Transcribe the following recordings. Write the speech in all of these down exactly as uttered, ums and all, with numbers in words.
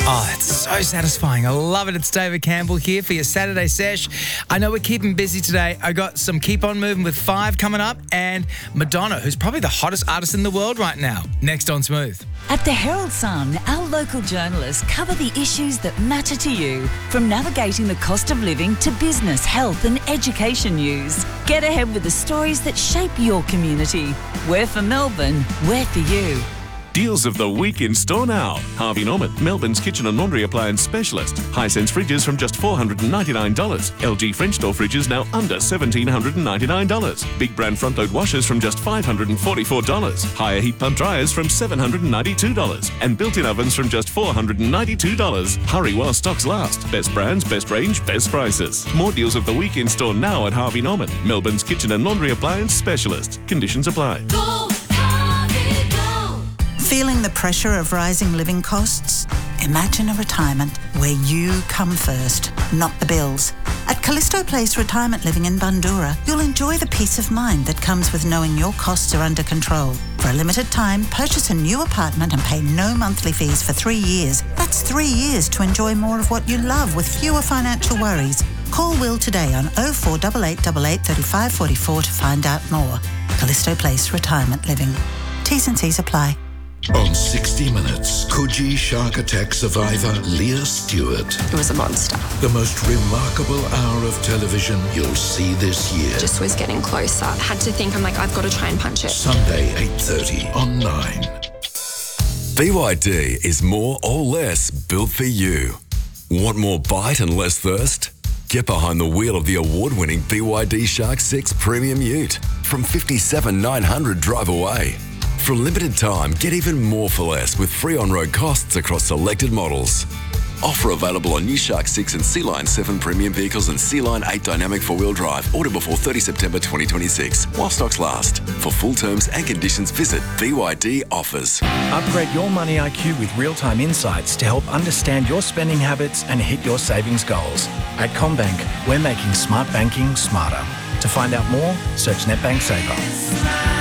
Oh, it's so satisfying. I love it. It's David Campbell here for your Saturday sesh. I know we're keeping busy today. I got some Keep On Moving with Five coming up and Madonna, who's probably the hottest artist in the world right now. Next on Smooth. At the Herald Sun, our local journalists cover the issues that matter to you, from navigating the cost of living to business, health and education news. Get ahead with the stories that shape your community. We're for Melbourne, we're for you. Deals of the week in store now. Harvey Norman, Melbourne's kitchen and laundry appliance specialist. Hisense fridges from just four hundred ninety-nine dollars. L G French door fridges now under one thousand seven hundred ninety-nine dollars. Big brand front load washers from just five hundred forty-four dollars. Higher heat pump dryers from seven hundred ninety-two dollars. And built-in ovens from just four hundred ninety-two dollars. Hurry while stocks last. Best brands, best range, best prices. More deals of the week in store now at Harvey Norman, Melbourne's kitchen and laundry appliance specialist. Conditions apply. Go! Feeling the pressure of rising living costs? Imagine a retirement where you come first, not the bills. At Callisto Place Retirement Living in Bundoora, you'll enjoy the peace of mind that comes with knowing your costs are under control. For a limited time, purchase a new apartment and pay no monthly fees for three years. That's three years to enjoy more of what you love with fewer financial worries. Call Will today on oh four eight eight eight eight, three five four four to find out more. Callisto Place Retirement Living. T's and C's apply. On sixty minutes, Coogee shark attack survivor Leah Stewart. It was a monster. The most remarkable hour of television you'll see this year. Just was getting closer. Had to think, I'm like, I've got to try and punch it. Sunday, eight thirty on Nine. B Y D is more or less built for you. Want more bite and less thirst? Get behind the wheel of the award-winning B Y D Shark six Premium Ute from fifty-seven thousand nine hundred drive away. For a limited time, get even more for less with free on-road costs across selected models. Offer available on new Shark six and Sea Line seven premium vehicles and Sea Line eight dynamic four-wheel drive. Order before thirtieth September twenty twenty-six, while stocks last. For full terms and conditions, visit B Y D Offers. Upgrade your money I Q with real-time insights to help understand your spending habits and hit your savings goals. At CommBank, we're making smart banking smarter. To find out more, search NetBank Saver.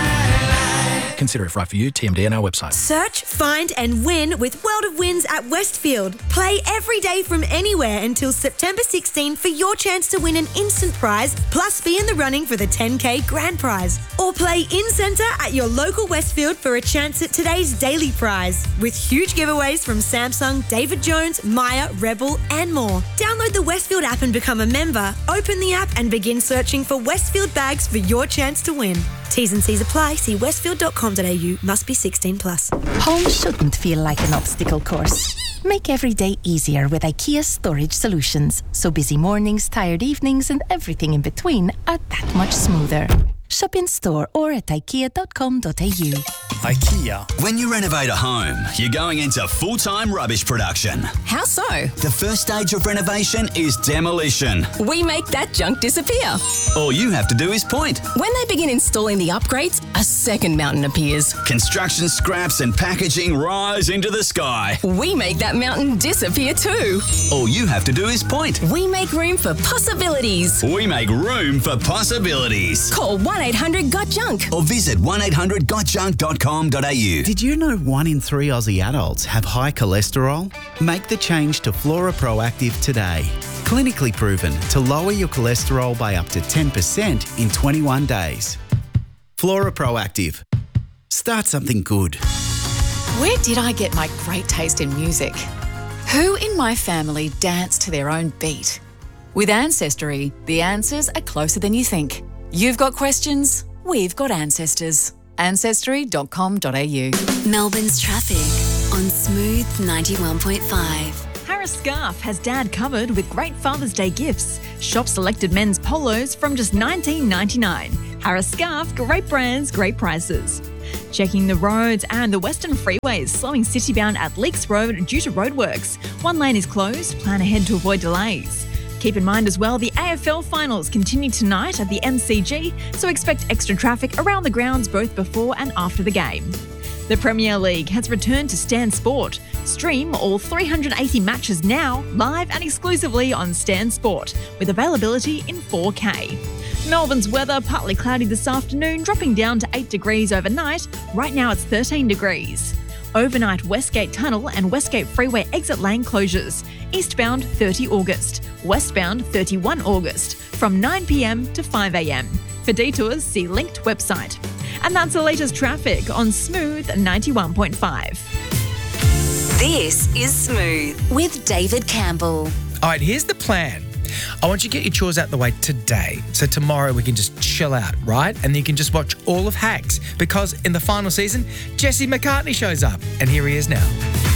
Consider if right for you. T M D on our website. Search, find and win with World of Wins at Westfield. Play every day from anywhere until September sixteenth for your chance to win an instant prize plus be in the running for the ten K grand prize. Or play in-centre at your local Westfield for a chance at today's daily prize. With huge giveaways from Samsung, David Jones, Maya, Rebel and more. Download the Westfield app and become a member. Open the app and begin searching for Westfield bags for your chance to win. T's and C's apply. See westfield dot com dot a u. Must be sixteen plus. Home shouldn't feel like an obstacle course. Make every day easier with IKEA Storage Solutions. So busy mornings, tired evenings and everything in between are that much smoother. Shop in store or at ikea dot com dot a u. IKEA. When you renovate a home, you're going into full-time rubbish production. How so? The first stage of renovation is demolition. We make that junk disappear. All you have to do is point. When they begin installing the upgrades, a second mountain appears. Construction scraps and packaging rise into the sky. We make that mountain disappear too. All you have to do is point. We make room for possibilities. We make room for possibilities. Call one eight hundred got junk or visit one eight hundred got junk dot com dot a u. Did you know one in three Aussie adults have high cholesterol? Make the change to Flora Proactive today. Clinically proven to lower your cholesterol by up to ten percent in twenty-one days. Flora Proactive. Start something good. Where did I get my great taste in music? Who in my family danced to their own beat? With Ancestry, the answers are closer than you think. You've got questions, we've got ancestors. ancestry dot com dot a u. Melbourne's traffic on Smooth ninety-one point five. Harris Scarf has Dad covered with great Father's Day gifts. Shop selected men's polos from just nineteen ninety-nine. Harris Scarf, great brands, great prices. Checking the roads and the Western Freeway is slowing citybound at Leaks Road due to roadworks. One lane is closed. Plan ahead to avoid delays. Keep in mind as well, the A F L finals continue tonight at the M C G, so expect extra traffic around the grounds both before and after the game. The Premier League has returned to Stan Sport. Stream all three hundred eighty matches now, live and exclusively on Stan Sport, with availability in four K. Melbourne's weather, partly cloudy this afternoon, dropping down to eight degrees overnight. Right now it's thirteen degrees. Overnight Westgate Tunnel and Westgate Freeway exit lane closures. Eastbound thirty August, westbound thirty-first August, from nine p m to five a m. For detours, see linked website. And that's the latest traffic on Smooth ninety-one point five. This is Smooth with David Campbell. All right, here's the plan. I want you to get your chores out the way today, so tomorrow we can just chill out, right? And you can just watch all of Hacks, because in the final season, Jesse McCartney shows up, and here he is now.